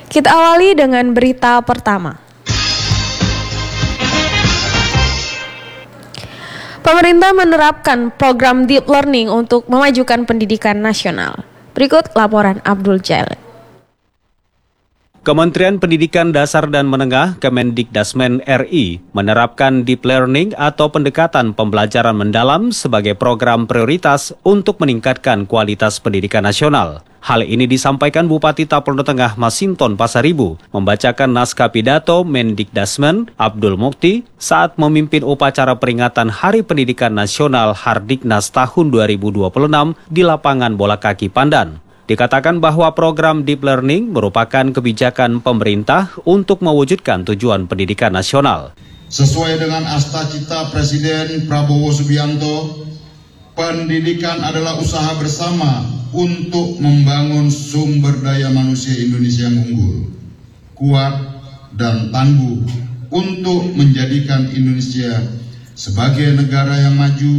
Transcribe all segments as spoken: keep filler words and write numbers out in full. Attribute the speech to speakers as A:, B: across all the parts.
A: Kita awali dengan berita pertama. Pemerintah menerapkan program deep learning untuk memajukan pendidikan nasional. Berikut laporan Abdul Jalil.
B: Kementerian Pendidikan Dasar dan Menengah Kemendikdasmen R I menerapkan deep learning atau pendekatan pembelajaran mendalam sebagai program prioritas untuk meningkatkan kualitas pendidikan nasional. Hal ini disampaikan Bupati Taplodo Tengah Masinton Pasaribu membacakan naskah pidato Mendikdasmen Abdul Mukti saat memimpin upacara peringatan Hari Pendidikan Nasional Hardiknas tahun dua ribu dua puluh enam di lapangan bola kaki Pandan. Dikatakan bahwa program deep learning merupakan kebijakan pemerintah untuk mewujudkan tujuan pendidikan nasional.
C: Sesuai dengan asta-cita Presiden Prabowo Subianto, pendidikan adalah usaha bersama untuk membangun sumber daya manusia Indonesia yang unggul, kuat, dan tangguh untuk menjadikan Indonesia sebagai negara yang maju,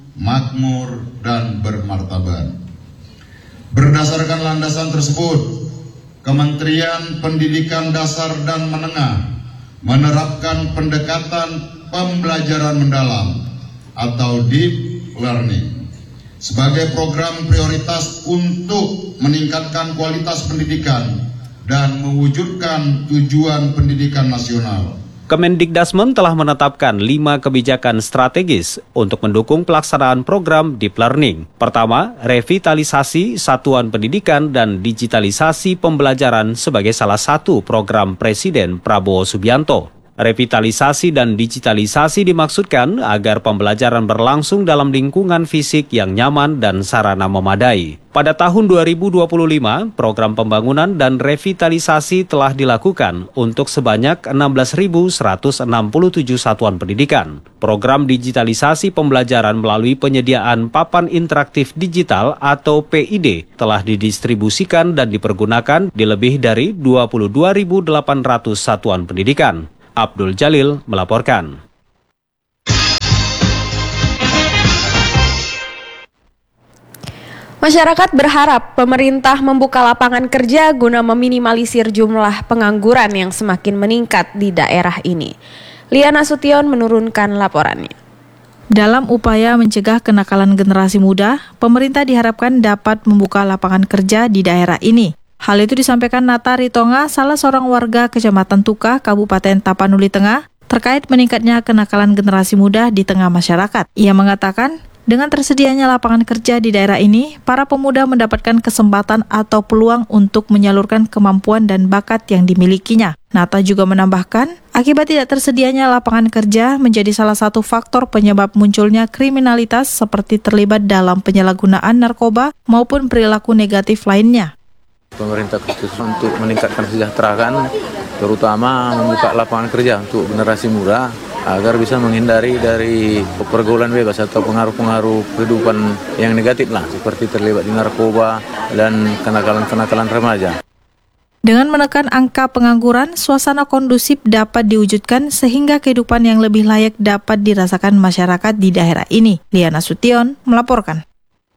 C: makmur, dan bermartabat. Berdasarkan landasan tersebut, Kementerian Pendidikan Dasar dan Menengah menerapkan pendekatan pembelajaran mendalam atau deep learning sebagai program prioritas untuk meningkatkan kualitas pendidikan dan mewujudkan tujuan pendidikan nasional.
B: Kemendikdasmen telah menetapkan lima kebijakan strategis untuk mendukung pelaksanaan program deep learning. Pertama, revitalisasi satuan pendidikan dan digitalisasi pembelajaran sebagai salah satu program Presiden Prabowo Subianto. Revitalisasi dan digitalisasi dimaksudkan agar pembelajaran berlangsung dalam lingkungan fisik yang nyaman dan sarana memadai. Pada tahun dua ribu dua puluh lima, program pembangunan dan revitalisasi telah dilakukan untuk sebanyak enam belas ribu seratus enam puluh tujuh satuan pendidikan. Program digitalisasi pembelajaran melalui penyediaan papan interaktif digital atau P I D telah didistribusikan dan dipergunakan di lebih dari dua puluh dua ribu delapan ratus satuan pendidikan. Abdul Jalil melaporkan.
A: Masyarakat berharap pemerintah membuka lapangan kerja guna meminimalisir jumlah pengangguran yang semakin meningkat di daerah ini. Liana Sution menurunkan laporannya.
D: Dalam upaya mencegah kenakalan generasi muda, pemerintah diharapkan dapat membuka lapangan kerja di daerah ini. Hal itu disampaikan Nata Ritonga, salah seorang warga Kecamatan Tuka, Kabupaten Tapanuli Tengah, terkait meningkatnya kenakalan generasi muda di tengah masyarakat. Ia mengatakan, dengan tersedianya lapangan kerja di daerah ini, para pemuda mendapatkan kesempatan atau peluang untuk menyalurkan kemampuan dan bakat yang dimilikinya. Nata juga menambahkan, akibat tidak tersedianya lapangan kerja menjadi salah satu faktor penyebab munculnya kriminalitas seperti terlibat dalam penyalahgunaan narkoba maupun perilaku negatif lainnya.
E: Pemerintah khusus untuk meningkatkan kesejahteraan, terutama membuka lapangan kerja untuk generasi muda agar bisa menghindari dari pergaulan bebas atau pengaruh-pengaruh kehidupan yang negatif lah, seperti terlibat di narkoba dan kenakalan-kenakalan remaja.
D: Dengan menekan angka pengangguran, suasana kondusif dapat diwujudkan sehingga kehidupan yang lebih layak dapat dirasakan masyarakat di daerah ini. Liana Sution melaporkan.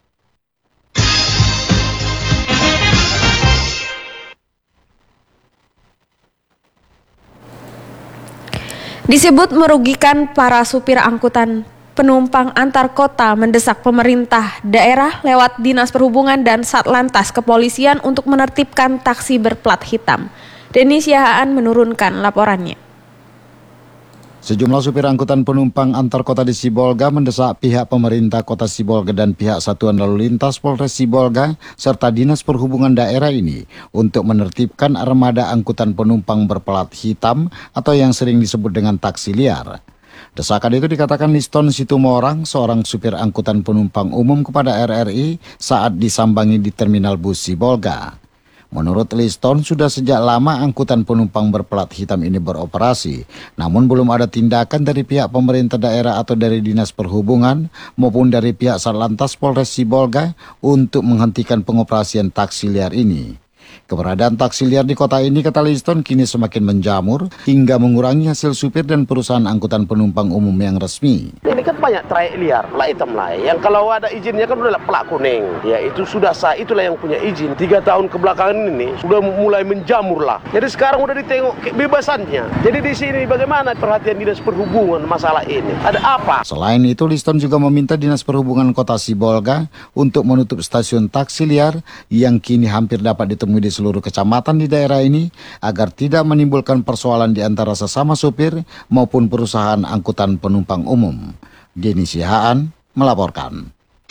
A: Disebut merugikan para supir angkutan penumpang antar kota mendesak pemerintah daerah lewat Dinas Perhubungan dan Satlantas Kepolisian untuk menertibkan taksi berplat hitam. Denny Siahaan menurunkan laporannya.
F: Sejumlah supir angkutan penumpang antar kota di Sibolga mendesak pihak pemerintah kota Sibolga dan pihak Satuan Lalu Lintas Polres Sibolga serta Dinas Perhubungan daerah ini untuk menertibkan armada angkutan penumpang berplat hitam atau yang sering disebut dengan taksi liar. Desakan itu dikatakan Liston Situmorang, seorang supir angkutan penumpang umum kepada R R I saat disambangi di terminal bus Sibolga. Menurut Liston, sudah sejak lama angkutan penumpang berplat hitam ini beroperasi, namun belum ada tindakan dari pihak pemerintah daerah atau dari Dinas Perhubungan maupun dari pihak Satlantas Polres Sibolga untuk menghentikan pengoperasian taksi liar ini. Keberadaan taksi liar di kota ini, kata Liston, kini semakin menjamur hingga mengurangi hasil supir dan perusahaan angkutan penumpang umum yang resmi.
G: Ini kan banyak trayek liar, plat hitam lah. Yang kalau ada izinnya kan udah plat kuning. Ya itu sudah sah, itulah yang punya izin. Tiga tahun kebelakangan ini sudah mulai menjamur lah. Jadi sekarang udah ditengok kebebasannya. Jadi di sini bagaimana perhatian Dinas Perhubungan masalah ini? Ada apa?
F: Selain itu, Liston juga meminta Dinas Perhubungan Kota Sibolga untuk menutup stasiun taksi liar yang kini hampir dapat ditemui di seluruh kecamatan di daerah ini agar tidak menimbulkan persoalan di antara sesama supir maupun perusahaan angkutan penumpang umum. Denny Sihaan melaporkan.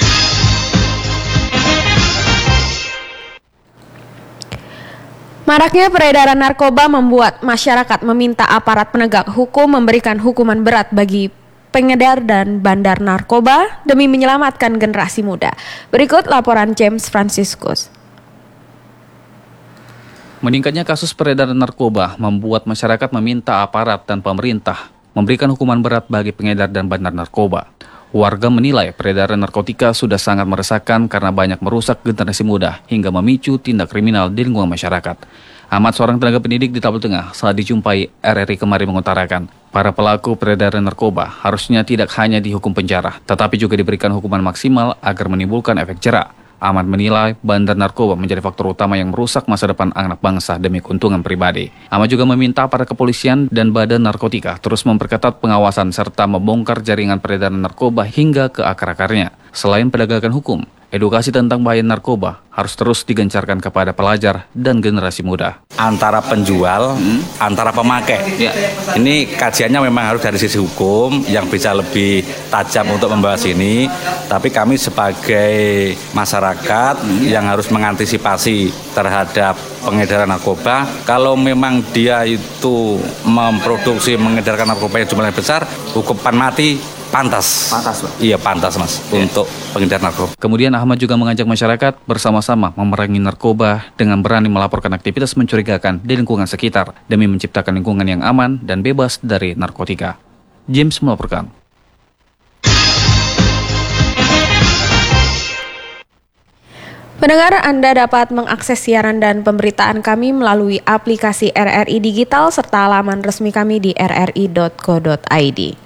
A: Maraknya peredaran narkoba membuat masyarakat meminta aparat penegak hukum memberikan hukuman berat bagi pengedar dan bandar narkoba demi menyelamatkan generasi muda. Berikut laporan James Franciscus.
H: Meningkatnya kasus peredaran narkoba membuat masyarakat meminta aparat dan pemerintah memberikan hukuman berat bagi pengedar dan bandar narkoba. Warga menilai peredaran narkotika sudah sangat meresahkan karena banyak merusak generasi muda hingga memicu tindak kriminal di lingkungan masyarakat. Ahmad, seorang tenaga pendidik di Tabel Tengah, saat dijumpai R R I kemarin mengutarakan, para pelaku peredaran narkoba harusnya tidak hanya dihukum penjara, tetapi juga diberikan hukuman maksimal agar menimbulkan efek jera. Ahmad menilai bandar narkoba menjadi faktor utama yang merusak masa depan anak bangsa demi keuntungan pribadi. Ahmad juga meminta para kepolisian dan badan narkotika terus memperketat pengawasan serta membongkar jaringan peredaran narkoba hingga ke akar-akarnya. Selain penegakan hukum, edukasi tentang bahaya narkoba harus terus digencarkan kepada pelajar dan generasi muda.
I: Antara penjual, hmm. antara pemakai. Ya. Ini kajiannya memang harus dari sisi hukum yang bisa lebih tajam untuk membahas ini. Tapi kami sebagai masyarakat hmm. yang harus mengantisipasi terhadap pengedaran narkoba. Kalau memang dia itu memproduksi mengedarkan narkoba yang jumlahnya besar, hukuman mati pantas. Pantas, Pak. Iya, pantas, Mas, ya. Untuk pengedar narkoba.
H: Kemudian Ahmad juga mengajak masyarakat bersama-sama memerangi narkoba dengan berani melaporkan aktivitas mencurigakan di lingkungan sekitar demi menciptakan lingkungan yang aman dan bebas dari narkotika. James melaporkan.
A: Pendengar, Anda dapat mengakses siaran dan pemberitaan kami melalui aplikasi R R I Digital serta laman resmi kami di r r i dot co dot i d.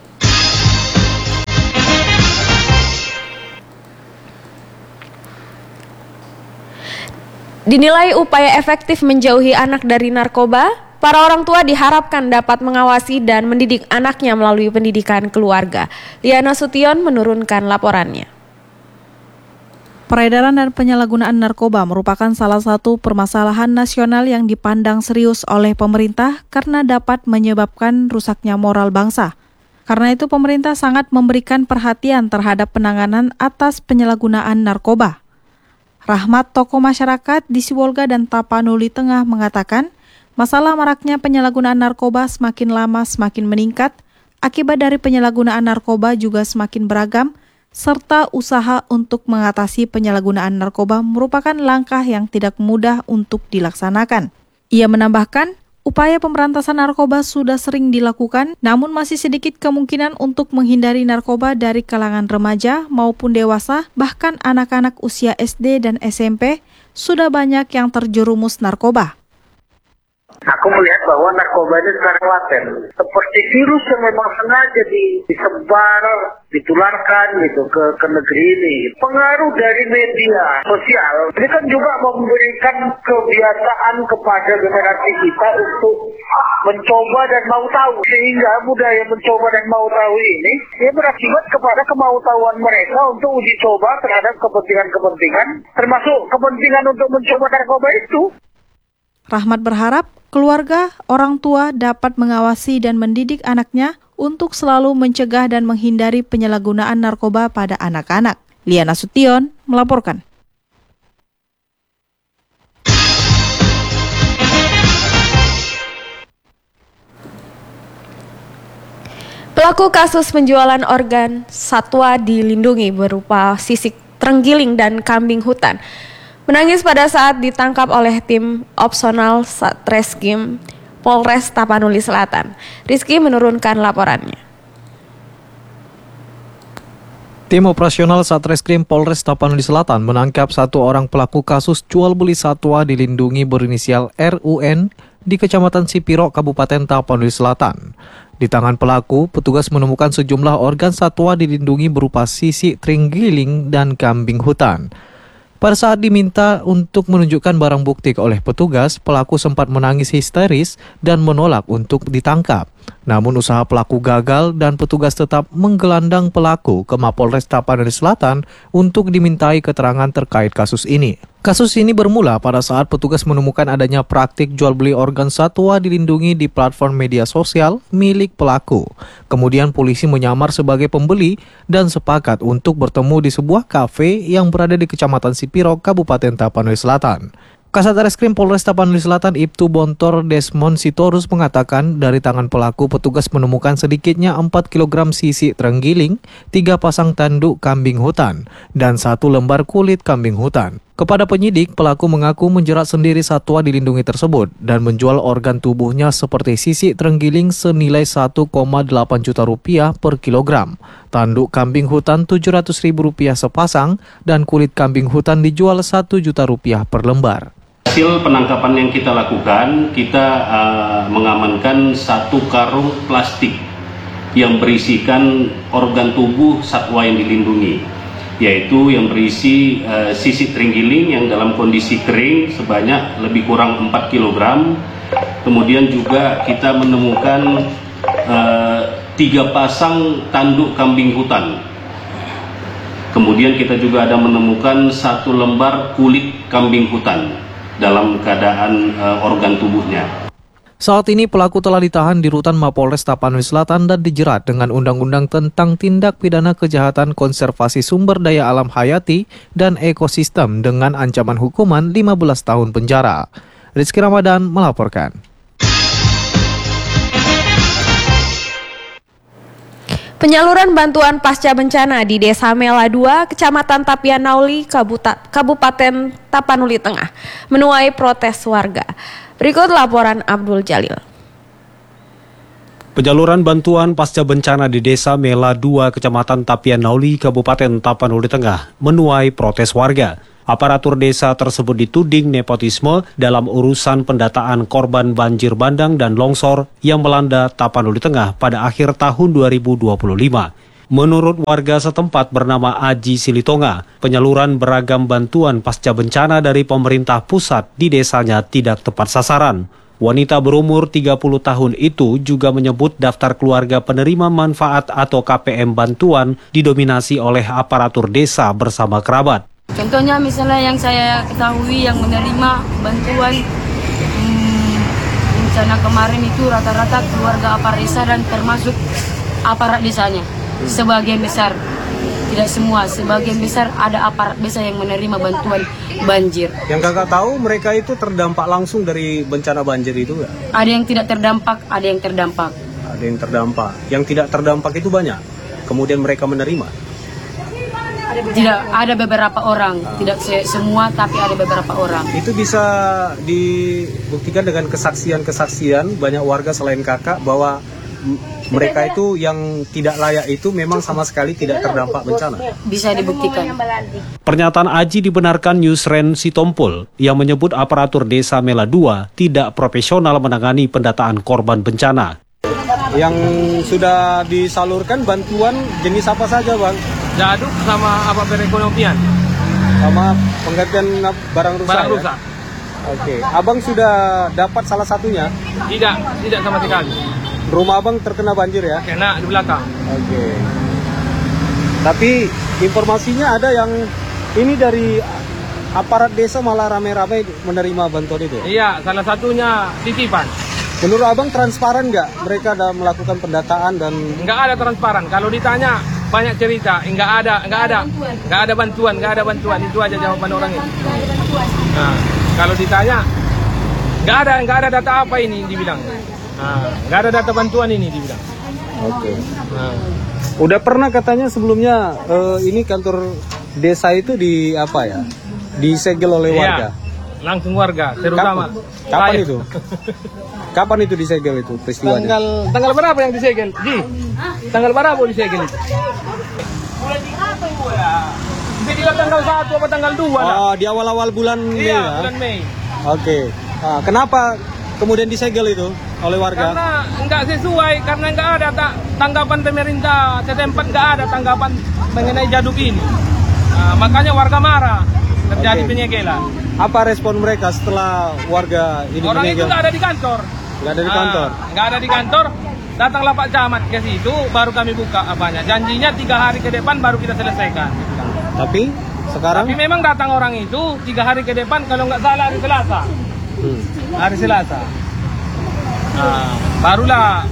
A: Dinilai upaya efektif menjauhi anak dari narkoba, para orang tua diharapkan dapat mengawasi dan mendidik anaknya melalui pendidikan keluarga. Liana Sution menurunkan laporannya.
D: Peredaran dan penyalahgunaan narkoba merupakan salah satu permasalahan nasional yang dipandang serius oleh pemerintah karena dapat menyebabkan rusaknya moral bangsa. Karena itu pemerintah sangat memberikan perhatian terhadap penanganan atas penyalahgunaan narkoba. Rahmat, tokoh masyarakat di Sibolga dan Tapanuli Tengah, mengatakan masalah maraknya penyalahgunaan narkoba semakin lama semakin meningkat, akibat dari penyalahgunaan narkoba juga semakin beragam, serta usaha untuk mengatasi penyalahgunaan narkoba merupakan langkah yang tidak mudah untuk dilaksanakan. Ia menambahkan, upaya pemberantasan narkoba sudah sering dilakukan, namun masih sedikit kemungkinan untuk menghindari narkoba dari kalangan remaja maupun dewasa, bahkan anak-anak usia S D dan S M P sudah banyak yang terjerumus narkoba.
J: Aku melihat bahwa narkoba ini sekarang laten, seperti virus yang memang sengaja disebar, ditularkan gitu ke, ke negeri ini. Pengaruh dari media sosial ini kan juga memberikan kebiasaan kepada generasi kita untuk mencoba dan mau tahu, sehingga budaya mencoba dan mau tahu ini ya berakibat kepada kemauan mereka untuk uji coba terhadap kepentingan-kepentingan, termasuk kepentingan untuk mencoba narkoba itu.
D: Rahmat berharap keluarga, orang tua dapat mengawasi dan mendidik anaknya untuk selalu mencegah dan menghindari penyalahgunaan narkoba pada anak-anak. Liana Sution melaporkan.
A: Pelaku kasus penjualan organ satwa dilindungi berupa sisik terenggiling dan kambing hutan menangis pada saat ditangkap oleh tim opsional Satreskrim Polres Tapanuli Selatan. Rizky menurunkan laporannya.
K: Tim operasional Satreskrim Polres Tapanuli Selatan menangkap satu orang pelaku kasus jual beli satwa dilindungi berinisial R U N di Kecamatan Sipiro, Kabupaten Tapanuli Selatan. Di tangan pelaku, petugas menemukan sejumlah organ satwa dilindungi berupa sisik terenggiling dan kambing hutan. Pada saat diminta untuk menunjukkan barang bukti oleh petugas, pelaku sempat menangis histeris dan menolak untuk ditangkap. Namun usaha pelaku gagal dan petugas tetap menggelandang pelaku ke Mapolres Tapanuli Selatan untuk dimintai keterangan terkait kasus ini. Kasus ini bermula pada saat petugas menemukan adanya praktik jual beli organ satwa dilindungi di platform media sosial milik pelaku. Kemudian polisi menyamar sebagai pembeli dan sepakat untuk bertemu di sebuah kafe yang berada di Kecamatan Sipiro, Kabupaten Tapanuli Selatan. Kasat Reskrim Polres Tapanuli Selatan Ibtu Bontor Desmond Sitorus mengatakan dari tangan pelaku petugas menemukan sedikitnya empat kilogram sisik terenggiling, tiga pasang tanduk kambing hutan, dan satu lembar kulit kambing hutan. Kepada penyidik, pelaku mengaku menjerat sendiri satwa dilindungi tersebut dan menjual organ tubuhnya seperti sisik terenggiling senilai satu koma delapan juta rupiah per kilogram, tanduk kambing hutan tujuh ratus ribu rupiah sepasang, dan kulit kambing hutan dijual satu juta rupiah per lembar.
L: Hasil penangkapan yang kita lakukan, kita uh, mengamankan satu karung plastik yang berisikan organ tubuh satwa yang dilindungi, yaitu yang berisi uh, sisik terenggiling yang dalam kondisi kering sebanyak lebih kurang empat kilogram. Kemudian juga kita menemukan uh, tiga pasang tanduk kambing hutan. Kemudian kita juga ada menemukan satu lembar kulit kambing hutan dalam keadaan uh, organ tubuhnya.
K: Saat ini pelaku telah ditahan di rutan Mapolres Tapanuli Selatan dan dijerat dengan Undang-Undang tentang Tindak Pidana Kejahatan Konservasi Sumber Daya Alam Hayati dan Ekosistem dengan ancaman hukuman lima belas tahun penjara. Rizky Ramadan melaporkan.
A: Penyaluran bantuan pasca bencana di Desa Mela dua, Kecamatan Tapian Nauli, Kabupaten Tapanuli Tengah, menuai protes warga. Berikut laporan Abdul Jalil.
B: Penyaluran bantuan pasca bencana di Desa Mela dua, Kecamatan Tapian Nauli, Kabupaten Tapanuli Tengah, menuai protes warga. Aparatur desa tersebut dituding nepotisme dalam urusan pendataan korban banjir bandang dan longsor yang melanda Tapanuli Tengah pada akhir tahun dua ribu dua puluh lima. Menurut warga setempat bernama Aji Silitonga, penyaluran beragam bantuan pasca bencana dari pemerintah pusat di desanya tidak tepat sasaran. Wanita berumur tiga puluh tahun itu juga menyebut daftar keluarga penerima manfaat atau K P M bantuan didominasi oleh aparatur desa bersama kerabat.
M: Contohnya misalnya yang saya ketahui yang menerima bantuan hmm, bencana kemarin itu rata-rata keluarga aparat desa dan termasuk aparat desanya. Sebagian besar, tidak semua, sebagian besar ada aparat desa yang menerima bantuan banjir.
N: Yang kakak tahu mereka itu terdampak langsung dari bencana banjir itu nggak?
M: Ada yang tidak terdampak, ada yang terdampak.
N: Ada yang terdampak. Yang tidak terdampak itu banyak. Kemudian mereka menerima.
M: Tidak, ada beberapa orang, tidak semua tapi ada beberapa orang.
N: Itu bisa dibuktikan dengan kesaksian-kesaksian banyak warga selain kakak bahwa mereka itu yang tidak layak itu memang sama sekali tidak terdampak bencana.
M: Bisa dibuktikan.
B: Pernyataan Aji dibenarkan Yusren Sitompul yang menyebut aparatur Desa Mela dua tidak profesional menangani pendataan korban bencana.
N: Yang sudah disalurkan bantuan jenis apa saja, Bang?
O: Jaduk sama apa perekonomian.
N: Sama penggantian barang rusak.
O: Barang
N: ya?
O: rusak.
N: Oke, Abang sudah dapat salah satunya?
O: Tidak, tidak sama sekali.
N: Rumah Abang terkena banjir ya?
O: Kena di belakang.
N: Oke. Tapi informasinya ada yang ini dari aparat desa malah rame-rame menerima bantuan itu?
O: Iya, salah satunya titipan.
N: Menurut Abang transparan nggak mereka ada melakukan pendataan dan?
O: Nggak ada transparan. Kalau ditanya banyak cerita, nggak ada, nggak ada, nggak ada bantuan, nggak ada bantuan. Itu aja jawaban orang itu. Nah, kalau ditanya nggak ada, nggak ada data apa ini dibilang. Nah, nggak ada data bantuan ini dibilang.
N: Oke. Nah. Udah pernah katanya sebelumnya uh, ini kantor desa itu di apa ya? Disegel oleh warga.
O: Iya, langsung warga, terutama.
N: Kapan, Kapan itu? Kapan itu disegel itu peristiwanya?
O: Tanggal tanggal berapa yang disegel? Ji, tanggal berapa disegel itu? Bulan tiga apa ibu ya? Jadi tanggal satu apa tanggal dua lah.
N: Oh, di awal-awal bulan Mei
O: Iya,
N: ya?
O: bulan Mei.
N: Oke. Ah, kenapa kemudian disegel itu oleh warga?
O: Karena nggak sesuai, karena nggak ada ta- tanggapan pemerintah setempat, nggak ada tanggapan mengenai jaduk ini. Nah, makanya warga marah, terjadi
N: Oke.
O: penyegelan.
N: Apa respon mereka setelah warga ini
O: Orang itu
N: menyegel?
O: nggak ada di kantor.
N: Nggak ada di kantor?
O: Ah, nggak ada di kantor. Datanglah Pak Camat ke situ, baru kami buka apanya. Janjinya tiga hari ke depan baru kita selesaikan.
N: Tapi sekarang?
O: Tapi memang datang orang itu tiga hari ke depan, kalau nggak salah hari Selasa.
N: Hmm.
O: Hari Selasa. Nah, barulah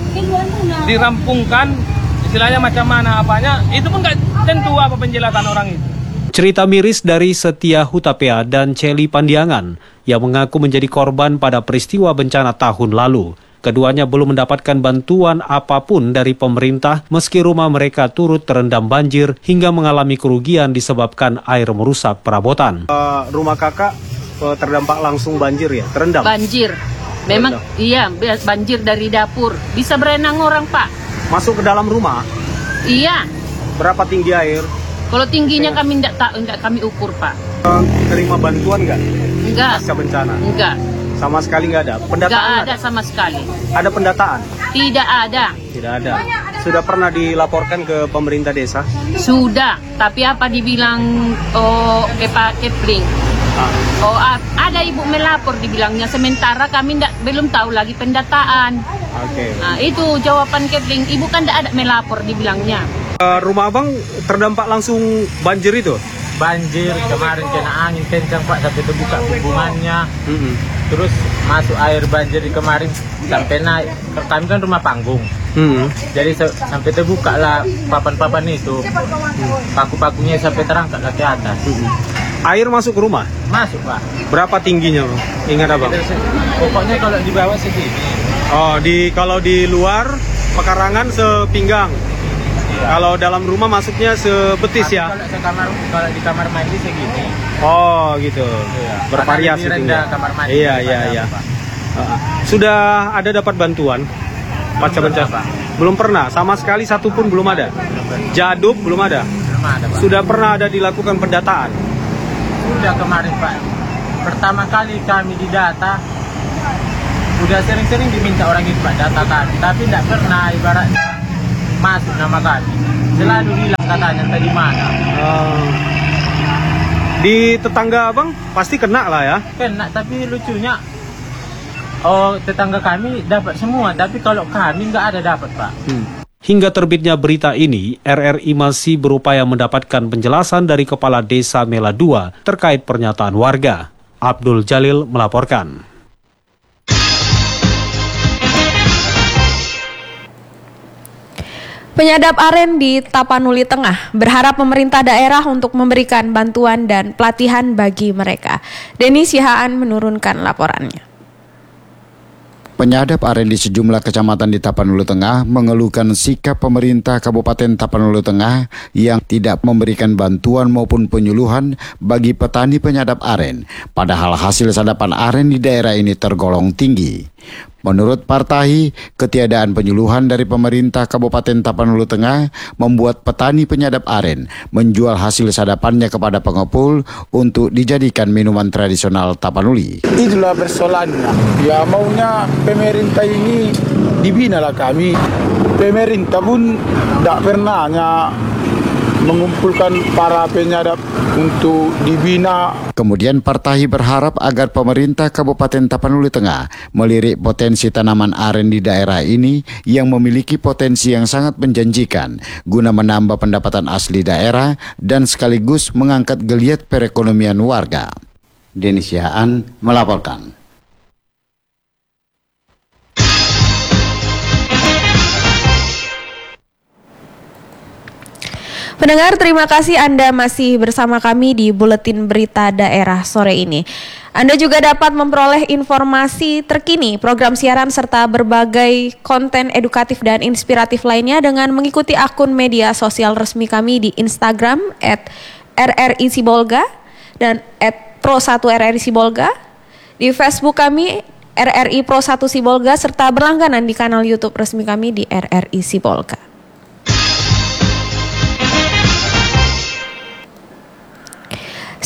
O: dirampungkan istilahnya macam mana apanya. Itu pun nggak tentu apa penjelasan orang itu.
B: Cerita miris dari Setia Hutapea dan Celi Pandiangan yang mengaku menjadi korban pada peristiwa bencana tahun lalu. Keduanya belum mendapatkan bantuan apapun dari pemerintah meski rumah mereka turut terendam banjir hingga mengalami kerugian disebabkan air merusak perabotan.
N: Uh, rumah kakak uh, terdampak langsung banjir ya? Terendam?
P: Banjir. Memang iya, banjir dari dapur. Bisa berenang orang, Pak.
N: Masuk ke dalam rumah?
P: Iya.
N: Berapa tinggi air?
P: Kalau tingginya kami enggak tak enggak kami ukur, Pak.
N: Uh, terima bantuan nggak?
P: Enggak.
N: Pasca bencana?
P: Enggak.
N: Sama sekali nggak ada? Pendataan
P: Enggak ada sama sekali.
N: Ada pendataan?
P: Tidak ada.
N: Tidak ada. Sudah pernah dilaporkan ke pemerintah desa?
P: Sudah, tapi apa dibilang oh ke Pak Kepling?
N: Ah.
P: Oh ada ibu melapor dibilangnya, sementara kami ndak belum tahu lagi pendataan.
N: Oke.
P: Nah, itu jawaban Kepling, ibu kan ndak ada melapor dibilangnya.
N: Uh, rumah abang terdampak langsung banjir itu?
Q: Banjir kemarin kena angin kencang Pak sampai terbuka hubungannya.
N: Mm-hmm.
Q: Terus masuk air banjir di kemarin sampai naik. Kami kan rumah panggung.
N: Mm-hmm.
Q: Jadi se- sampai terbuka lah papan-papan itu. Mm. Paku-pakunya sampai terangkat lah ke atas.
N: Mm-hmm. Air masuk ke rumah?
Q: Masuk Pak.
N: Berapa tingginya Bang? Ingat abang?
Q: Pokoknya kalau di bawah segini.
N: Oh, di kalau di luar pekarangan sepinggang. Kalau dalam rumah masuknya sebetis
Q: Tapi
N: ya?
Q: Kalau, sekamar, kalau di kamar mandi segini.
N: Oh gitu,
Q: Iya.
N: bervariasi
Q: Karena lebih rendah kamar mandi.
N: Iya iya iya. Uh, sudah ada dapat bantuan pasca bencana? Belum pernah, sama sekali satu pun belum ada. Jaduk belum ada.
Q: Belum ada Pak.
N: Sudah pernah ada dilakukan pendataan?
Q: Sudah kemarin Pak. Pertama kali kami didata. Udah sering-sering diminta orang itu Pak data kami, tapi tidak pernah ibaratnya masuk nama kami. Selalu hilang katanya entah di mana.
N: Uh, di tetangga abang pasti kena lah ya?
Q: Kena, tapi lucunya oh tetangga kami dapat semua, tapi kalau kami nggak ada dapat Pak.
B: Hmm. Hingga terbitnya berita ini, R R I masih berupaya mendapatkan penjelasan dari Kepala Desa Mela dua terkait pernyataan warga. Abdul Jalil melaporkan.
A: Penyadap aren di Tapanuli Tengah berharap pemerintah daerah untuk memberikan bantuan dan pelatihan bagi mereka. Denny Sihaan menurunkan laporannya.
F: Penyadap aren di sejumlah kecamatan di Tapanuli Tengah mengeluhkan sikap pemerintah Kabupaten Tapanuli Tengah yang tidak memberikan bantuan maupun penyuluhan bagi petani penyadap aren, padahal hasil sadapan aren di daerah ini tergolong tinggi. Menurut Partahi, ketiadaan penyuluhan dari pemerintah Kabupaten Tapanuli Tengah membuat petani penyadap aren menjual hasil sadapannya kepada pengepul untuk dijadikan minuman tradisional Tapanuli.
R: Itulah persoalannya. Ya maunya pemerintah ini dibinalah kami. Pemerintah pun tidak pernah mengumpulkan para penyadap untuk dibina.
F: Kemudian Partahi berharap agar pemerintah Kabupaten Tapanuli Tengah melirik potensi tanaman aren di daerah ini yang memiliki potensi yang sangat menjanjikan guna menambah pendapatan asli daerah dan sekaligus mengangkat geliat perekonomian warga. Denny Sihaan melaporkan.
A: Pendengar, terima kasih Anda masih bersama kami di Buletin Berita Daerah sore ini. Anda juga dapat memperoleh informasi terkini, program siaran serta berbagai konten edukatif dan inspiratif lainnya dengan mengikuti akun media sosial resmi kami di Instagram at R R I Sibolga dan at Pro satu R R I Sibolga, di Facebook kami R R I Pro satu Sibolga, serta berlangganan di kanal YouTube resmi kami di R R I Sibolga.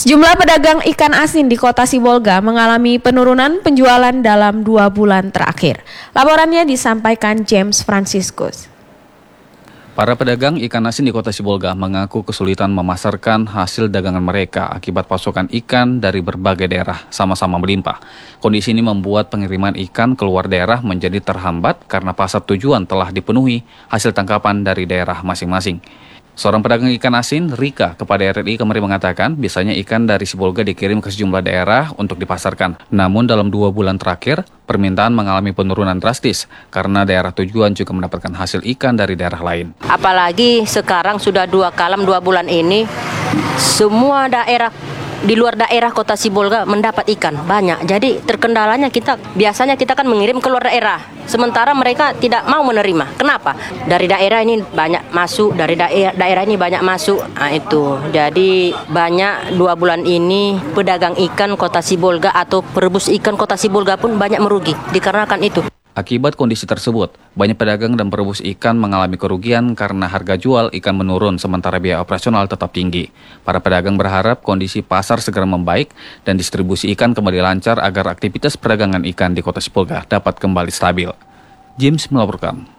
A: Sejumlah pedagang ikan asin di Kota Sibolga mengalami penurunan penjualan dalam dua bulan terakhir. Laporannya disampaikan James Franciscus.
H: Para pedagang ikan asin di Kota Sibolga mengaku kesulitan memasarkan hasil dagangan mereka akibat pasokan ikan dari berbagai daerah sama-sama melimpah. Kondisi ini membuat pengiriman ikan keluar daerah menjadi terhambat karena pasar tujuan telah dipenuhi hasil tangkapan dari daerah masing-masing. Seorang pedagang ikan asin, Rika, kepada R R I kemarin mengatakan biasanya ikan dari Sibolga dikirim ke sejumlah daerah untuk dipasarkan. Namun dalam dua bulan terakhir, permintaan mengalami penurunan drastis karena daerah tujuan juga mendapatkan hasil ikan dari daerah lain.
S: Apalagi sekarang sudah dua kalam dua bulan ini, semua daerah di luar daerah Kota Sibolga mendapat ikan banyak. Jadi terkendalanya kita, biasanya kita kan mengirim ke luar daerah. Sementara mereka tidak mau menerima. Kenapa? Dari daerah ini banyak masuk, dari daerah, daerah ini banyak masuk. Nah itu, jadi banyak dua bulan ini pedagang ikan Kota Sibolga atau perebus ikan Kota Sibolga pun banyak merugi dikarenakan itu.
H: Akibat kondisi tersebut, banyak pedagang dan perebus ikan mengalami kerugian karena harga jual ikan menurun sementara biaya operasional tetap tinggi. Para pedagang berharap kondisi pasar segera membaik dan distribusi ikan kembali lancar agar aktivitas perdagangan ikan di Kota Sibolga dapat kembali stabil. James melaporkan.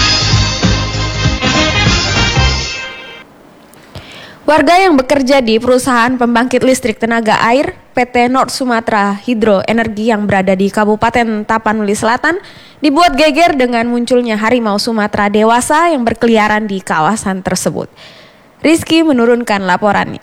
A: Warga yang bekerja di perusahaan pembangkit listrik tenaga air P T North Sumatra Hydro Energy yang berada di Kabupaten Tapanuli Selatan dibuat geger dengan munculnya harimau Sumatera dewasa yang berkeliaran di kawasan tersebut. Rizky menurunkan laporannya.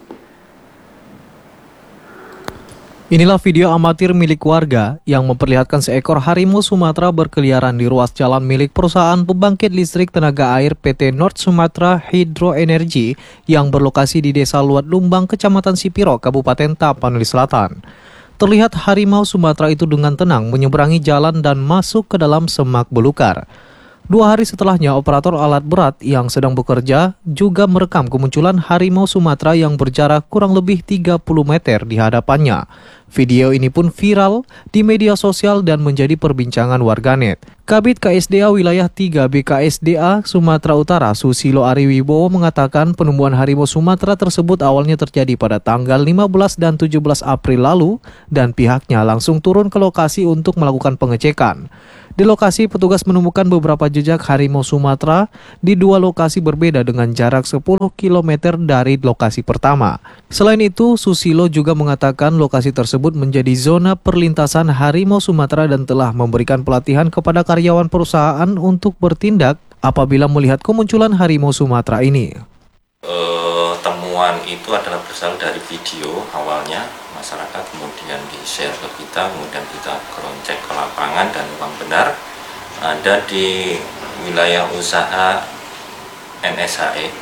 K: Inilah video amatir milik warga yang memperlihatkan seekor harimau Sumatera berkeliaran di ruas jalan milik perusahaan pembangkit listrik tenaga air P T North Sumatra Hydro Energy yang berlokasi di Desa Luat Lumbang, Kecamatan Sipiro, Kabupaten Tapanuli Selatan. Terlihat harimau Sumatera itu dengan tenang menyeberangi jalan dan masuk ke dalam semak belukar. Dua hari setelahnya, operator alat berat yang sedang bekerja juga merekam kemunculan harimau Sumatera yang berjarak kurang lebih tiga puluh meter di hadapannya. Video ini pun viral di media sosial dan menjadi perbincangan warganet. Kabid K S D A Wilayah tiga B K S D A Sumatera Utara Susilo Ariwibowo mengatakan penemuan harimau Sumatera tersebut awalnya terjadi pada tanggal lima belas dan tujuh belas April lalu dan pihaknya langsung turun ke lokasi untuk melakukan pengecekan. Di lokasi, petugas menemukan beberapa jejak harimau Sumatera di dua lokasi berbeda dengan jarak sepuluh kilometer dari lokasi pertama. Selain itu, Susilo juga mengatakan lokasi tersebut menjadi zona perlintasan harimau Sumatera dan telah memberikan pelatihan kepada karyawan perusahaan untuk bertindak apabila melihat kemunculan harimau Sumatera ini.
T: Uh, temuan itu adalah berasal dari video awalnya masyarakat, kemudian di-share ke kita, kemudian kita cross-check ke lapangan dan memang benar ada di wilayah usaha N S H E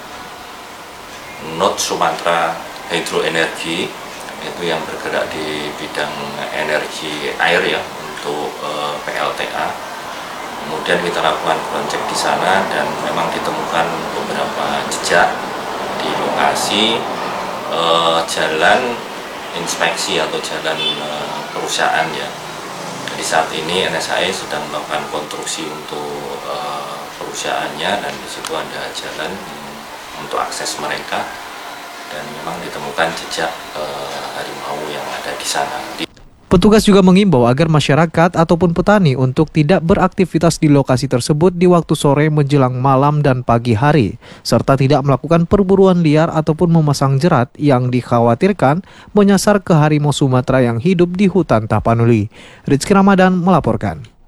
T: North Sumatra Hydro Energy, itu yang bergerak di bidang energi air ya untuk uh, P L T A. Kemudian kita lakukan cross-check di sana dan memang ditemukan beberapa jejak di lokasi uh, jalan inspeksi atau jalan uh, perusahaan ya. Jadi saat ini N S H E sedang melakukan konstruksi untuk uh, perusahaannya dan di situ ada jalan untuk akses mereka dan memang ditemukan jejak uh, harimau yang ada di sana. Di
K: Petugas juga mengimbau agar masyarakat ataupun petani untuk tidak beraktivitas di lokasi tersebut di waktu sore menjelang malam dan pagi hari, serta tidak melakukan perburuan liar ataupun memasang jerat yang dikhawatirkan menyasar ke harimau Sumatera yang hidup di hutan Tapanuli. Rizky Ramadan melaporkan.